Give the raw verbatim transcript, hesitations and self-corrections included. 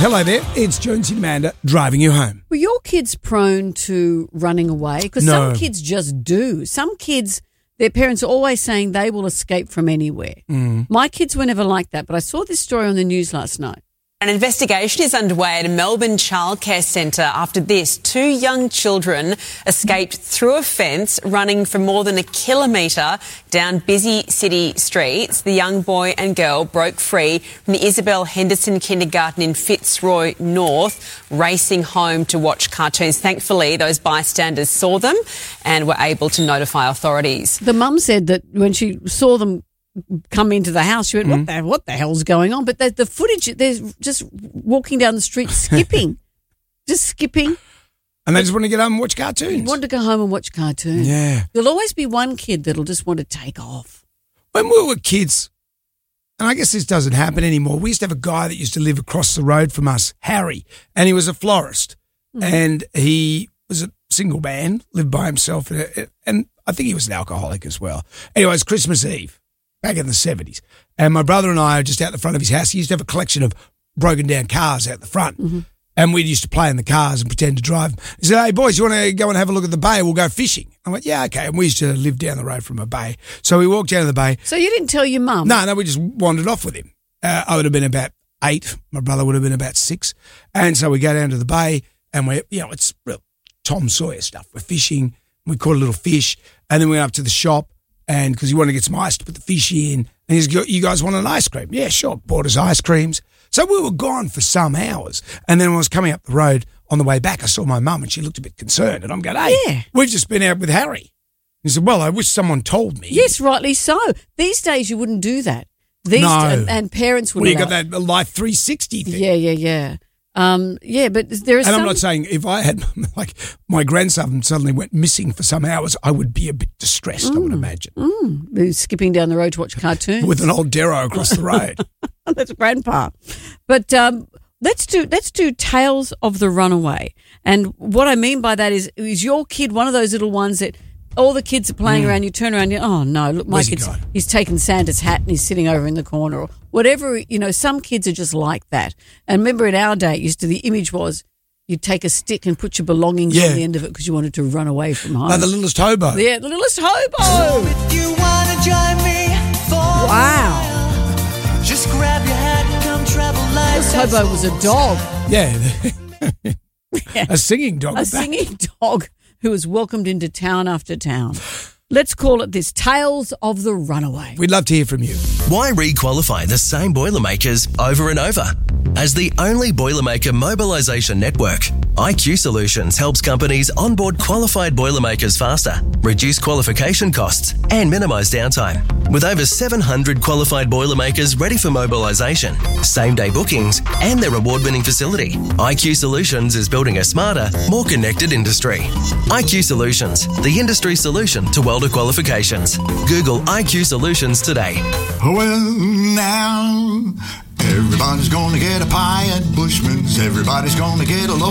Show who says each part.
Speaker 1: Hello there, it's Jonesy and Amanda driving you home.
Speaker 2: Were your kids prone to running away? Because
Speaker 1: No.
Speaker 2: some kids just do. Some kids, their parents are always saying they will escape from anywhere.
Speaker 1: Mm.
Speaker 2: My kids were never like that, but I saw this story on the news last night.
Speaker 3: An investigation is underway at a Melbourne childcare centre after this. Two young children escaped through a fence running for more than a kilometre down busy city streets. The young boy and girl broke free from the Isabel Henderson Kindergarten in Fitzroy North, racing home to watch cartoons. Thankfully, those bystanders saw them and were able to notify authorities.
Speaker 2: The mum said that when she saw them come into the house, she went,
Speaker 1: Mm.
Speaker 2: what the what the hell's going on? But the, the footage, they're just walking down the street skipping, just skipping.
Speaker 1: And they just want to get home and watch cartoons.
Speaker 2: Want to go home and watch cartoons.
Speaker 1: Yeah.
Speaker 2: There'll always be one kid that'll just want to take off.
Speaker 1: When we were kids, and I guess this doesn't happen anymore, we used to have a guy that used to live across the road from us, Harry, and he was a florist.
Speaker 2: Mm.
Speaker 1: And he was a single man, lived by himself, and, and I think he was an alcoholic as well. Anyway, it's Christmas Eve, back in the seventies. And my brother and I are just out the front of his house. He used to have a collection of broken down cars out the front.
Speaker 2: Mm-hmm.
Speaker 1: And we used to play in the cars and pretend to drive. He said, hey, boys, you want to go and have a look at the bay? We'll go fishing. I went, yeah, okay. And we used to live down the road from a bay. So we walked down to the bay.
Speaker 2: So you didn't tell your mum?
Speaker 1: No, no, we just wandered off with him. Uh, I would have been about eight. My brother would have been about six. And so we go down to the bay and we, you know, it's real Tom Sawyer stuff. We're fishing. We caught a little fish. And then we went up to the shop and because he wanted to get some ice to put the fish in. And he's go, you guys want an ice cream? Yeah, sure. Bought us ice creams. So we were gone for some hours. And then when I was coming up the road on the way back, I saw my mum and she looked a bit concerned. And I'm going, hey,
Speaker 2: Yeah.
Speaker 1: we've just been out with Harry. He said, well, I wish someone told me.
Speaker 2: Yes, rightly so. These days you wouldn't do that. These
Speaker 1: No.
Speaker 2: and, and parents
Speaker 1: Well,
Speaker 2: wouldn't.
Speaker 1: you got
Speaker 2: allow-
Speaker 1: that Life three sixty thing.
Speaker 2: Yeah, yeah, yeah. Um, yeah, but there is
Speaker 1: And
Speaker 2: some.
Speaker 1: I'm not saying if I had, like, my grandson suddenly went missing for some hours, I would be a bit distressed, I would imagine,
Speaker 2: mm, skipping down the road to watch cartoons.
Speaker 1: with an old Darrow across the road.
Speaker 2: That's grandpa. But um, let's do let's do Tales of the Runaway. And what I mean by that is, is your kid one of those little ones that all the kids are playing around, you turn around, you oh no, look, my
Speaker 1: Where's he
Speaker 2: kid's
Speaker 1: gone?
Speaker 2: he's taken Santa's hat and he's sitting over in the corner or whatever. You know, some kids are just like that. And remember in our day, it used to the image was you'd take a stick and put your belongings
Speaker 1: Yeah.
Speaker 2: on the end of it because you wanted to run away from home.
Speaker 1: Like the littlest hobo.
Speaker 2: yeah, the littlest hobo.
Speaker 4: If you wanna join me for
Speaker 2: Wow.
Speaker 4: just grab your hat and come travel like
Speaker 2: This hobo was a dog.
Speaker 1: Yeah. A singing dog.
Speaker 2: A
Speaker 1: at that.
Speaker 2: singing dog who was welcomed into town after town. Let's call it this, Tales of the Runaway.
Speaker 1: We'd love to hear from you.
Speaker 5: Why re-qualify the same Boilermakers over and over? As the only Boilermaker mobilisation network, I Q Solutions helps companies onboard qualified Boilermakers faster, reduce qualification costs and minimise downtime. With over seven hundred qualified Boilermakers ready for mobilisation, same-day bookings and their award-winning facility, I Q Solutions is building a smarter, more connected industry. I Q Solutions, the industry solution to welder qualifications. Google I Q Solutions today.
Speaker 6: Well, now everybody's gonna get a pie at Bushman's. Everybody's gonna get a loaf